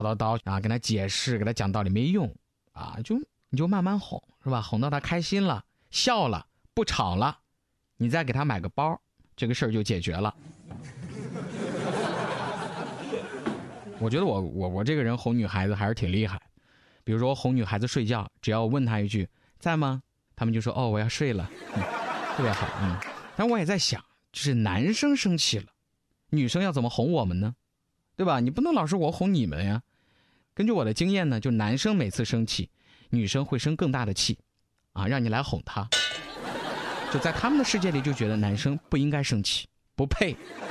叨叨啊，跟他解释，给他讲道理没用啊，你就慢慢哄，是吧？哄到他开心了，笑了，不吵了，你再给他买个包，这个事儿就解决了。我觉得我这个人哄女孩子还是挺厉害。比如说哄女孩子睡觉，只要问她一句在吗，他们就说哦我要睡了，特别好。但我也在想，就是男生生气了，女生要怎么哄我们呢？对吧？你不能老是我哄你们呀。根据我的经验呢，就男生每次生气，女生会生更大的气啊，让你来哄她。就在他们的世界里就觉得男生不应该生气，不配。